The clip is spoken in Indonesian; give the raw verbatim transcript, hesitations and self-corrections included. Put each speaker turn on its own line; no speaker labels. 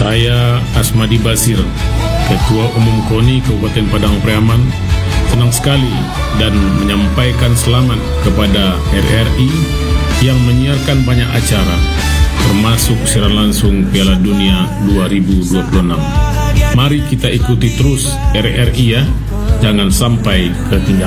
Saya Asmadi Basir, Ketua Umum KONI Kabupaten Padang Priaman, senang sekali dan menyampaikan selamat kepada R R I yang menyiarkan banyak acara, termasuk siaran langsung Piala Dunia dua ribu dua puluh enam. Mari kita ikuti terus R R I ya, jangan sampai ketinggalan.